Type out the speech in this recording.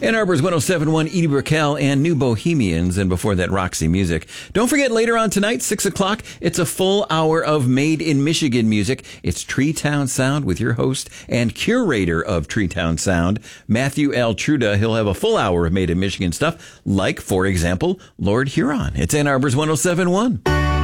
Ann Arbor's 107.1, Edie Brickell and New Bohemians, and before that, Roxy Music. Don't forget, later on tonight, 6 o'clock, it's a full hour of Made in Michigan music. It's Treetown Sound with your host and curator of Treetown Sound, Matthew L. Truda. He'll have a full hour of Made in Michigan stuff, like, for example, Lord Huron. It's Ann Arbor's 107.1.